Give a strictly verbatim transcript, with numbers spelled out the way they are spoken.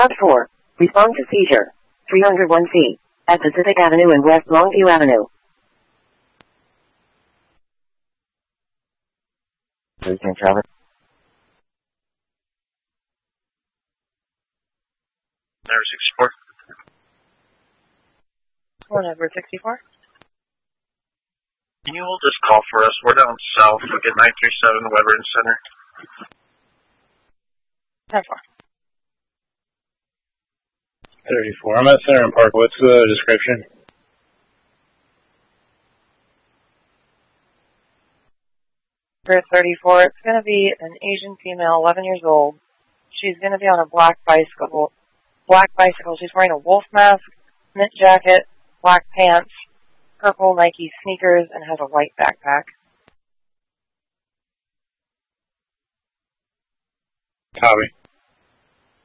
Code four. Respond to seizure. three oh one C. At Pacific Avenue and West Longview Avenue. Saint Travis. Number sixty-four. One over sixty-four. Can you hold this call for us? We're down south. Look at nine three seven Weber and Center. ten four. thirty-four. I'm at Center and Park. What's the description? For thirty-four, it's going to be an Asian female, eleven years old. She's going to be on a black bicycle. Black bicycle. She's wearing a wolf mask, knit jacket, black pants, purple Nike sneakers, and has a white backpack. Copy.